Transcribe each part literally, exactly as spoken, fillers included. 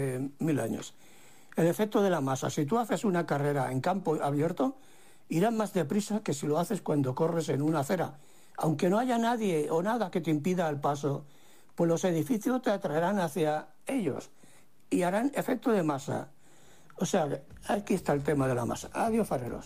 eh, mil años. El efecto de la masa. Si tú haces una carrera en campo abierto, irás más deprisa que si lo haces cuando corres en una acera. Aunque no haya nadie o nada que te impida el paso, pues los edificios te atraerán hacia ellos y harán efecto de masa. O sea, aquí está el tema de la masa. Adiós, fareros.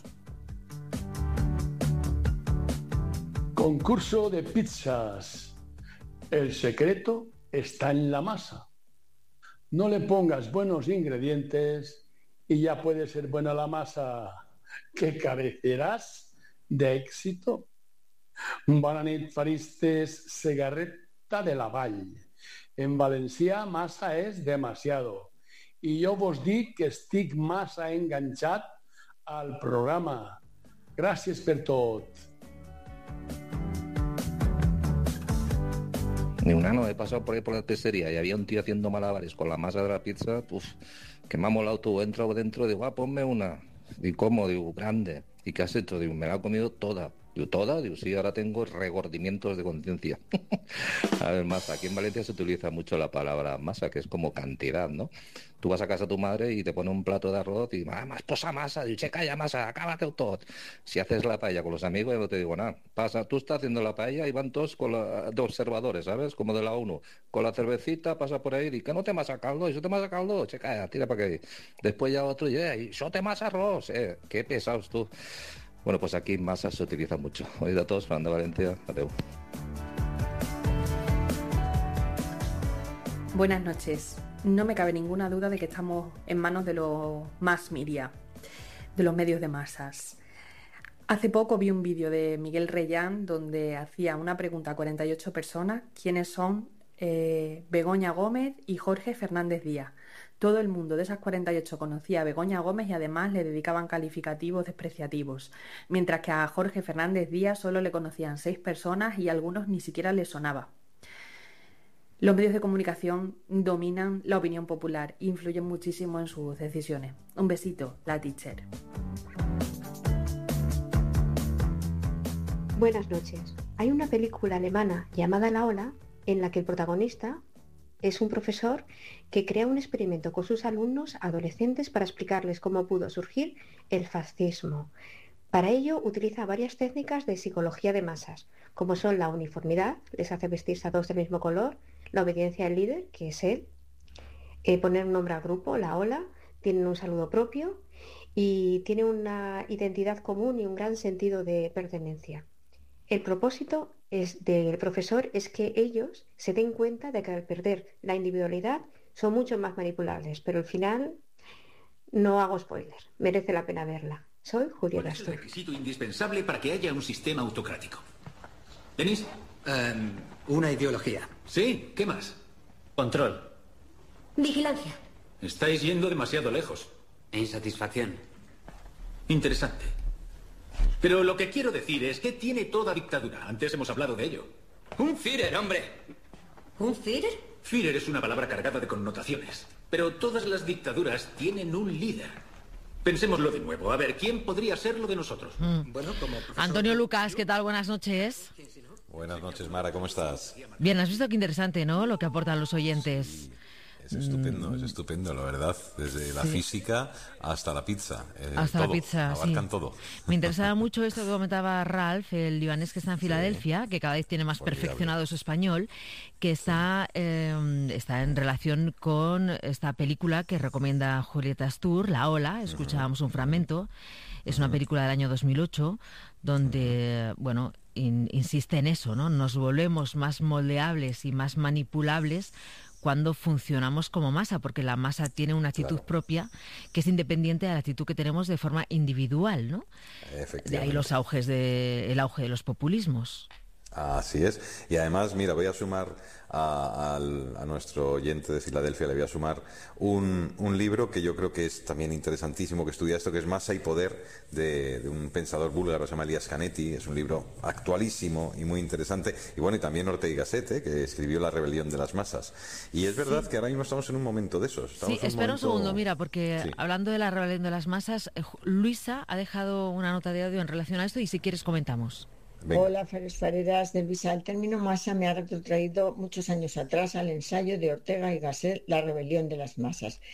Concurso de pizzas. El secreto está en la masa. No le pongas buenos ingredientes y ya puede ser buena la masa, que carecerás de éxito. Bona nit, faristes, Segarreta de la Vall. En valencià massa és demasiado. I jo vos dic que estic massa enganxat al programa. Gràcies per tot. Ni un ano he pasado por ahí por la pizzería y había un tío haciendo malabares con la masa de la pizza, uf, que me ha molado todo. Entro dentro, digo, ah, ponme una. ¿Y cómo? Digo, grande. ¿Y qué has hecho? Digo, me la he comido toda. Digo, ¿toda? Digo, sí, ahora tengo regordimientos de conciencia. A ver, masa. Aquí en Valencia se utiliza mucho la palabra masa, que es como cantidad, ¿no? Tú vas a casa de tu madre y te pone un plato de arroz y, ah, más posa masa, digo, che, calla masa, acábate todo. Si haces la paella con los amigos, yo no te digo nada. Pasa, tú estás haciendo la paella y van todos con la, de observadores, ¿sabes? Como de la ONU. Con la cervecita pasa por ahí y que no te masa caldo, eso te masa caldo, che, calla, tira para que. Después ya otro, y eh, yo te masa arroz, eh, qué pesados tú. Bueno, pues aquí masa se utiliza mucho. Oído a todos, Fernando Valencia, adeu. Buenas noches. No me cabe ninguna duda de que estamos en manos de los mass media, de los medios de masas. Hace poco vi un vídeo de Miguel Reyán donde hacía una pregunta a cuarenta y ocho personas, quiénes son eh, Begoña Gómez y Jorge Fernández Díaz. Todo el mundo de esas cuarenta y ocho conocía a Begoña Gómez y además le dedicaban calificativos despreciativos, mientras que a Jorge Fernández Díaz solo le conocían seis personas y a algunos ni siquiera les sonaba. Los medios de comunicación dominan la opinión popular e influyen muchísimo en sus decisiones. Un besito, la teacher. Buenas noches. Hay una película alemana llamada La Ola en la que el protagonista es un profesor que crea un experimento con sus alumnos adolescentes para explicarles cómo pudo surgir el fascismo. Para ello utiliza varias técnicas de psicología de masas, como son la uniformidad, les hace vestirse a todos del mismo color, la obediencia al líder, que es él, eh, poner un nombre al grupo, la ola, tienen un saludo propio y tiene una identidad común y un gran sentido de pertenencia. El propósito es del profesor es que ellos se den cuenta de que al perder la individualidad son mucho más manipulables, pero al final no hago spoiler, merece la pena verla. Soy Julia ¿Cuál es el Gastur. requisito indispensable para que haya un sistema autocrático? ¿Denis? Um, una ideología. Sí, ¿qué más? Control. Vigilancia. Estáis yendo demasiado lejos. Insatisfacción. Interesante. Pero lo que quiero decir es que tiene toda dictadura. Antes hemos hablado de ello. Un Führer, hombre. ¿Un Führer? Führer es una palabra cargada de connotaciones. Pero todas las dictaduras tienen un líder. Pensémoslo de nuevo. A ver, ¿quién podría serlo de nosotros? Mm. Bueno, como Antonio Lucas, ¿qué tal? Buenas noches. Buenas noches, Mara, ¿cómo estás? Bien, has visto qué interesante, ¿no? Lo que aportan los oyentes. Sí, es estupendo, mm. es estupendo, la verdad. Desde la sí. física hasta la pizza. Eh, hasta todo, la pizza, abarcan sí. todo. Me interesaba mucho esto que comentaba Ralph, el libanés que está en Filadelfia, sí. que cada vez tiene más Formidable. perfeccionado su español, que está, eh, está en relación con esta película que recomienda Julieta Astur, La Ola. Escuchábamos uh-huh. un fragmento. Es una película del año dos mil ocho, donde, uh-huh. bueno, in, insiste en eso, ¿no? Nos volvemos más moldeables y más manipulables cuando funcionamos como masa, porque la masa tiene una actitud claro. propia que es independiente de la actitud que tenemos de forma individual, ¿no? De ahí los auges de, el auge de los populismos. Así es. Y además, mira, voy a sumar a, a, a nuestro oyente de Filadelfia, le voy a sumar un, un libro que yo creo que es también interesantísimo, que estudia esto, que es Masa y Poder, de, de un pensador búlgaro que se llama Elias Canetti. Es un libro actualísimo y muy interesante. Y bueno, y también Ortega y Gasset, ¿eh? que escribió La rebelión de las masas. Y es verdad sí. que ahora mismo estamos en un momento de esos. Estamos sí, un espera momento... un segundo, mira, porque sí. hablando de La rebelión de las masas, Luisa ha dejado una nota de audio en relación a esto y si quieres comentamos. Venga. Hola, Fares Fareras de Luisa. El término masa me ha retrotraído muchos años atrás al ensayo de Ortega y Gasset, La rebelión de las masas.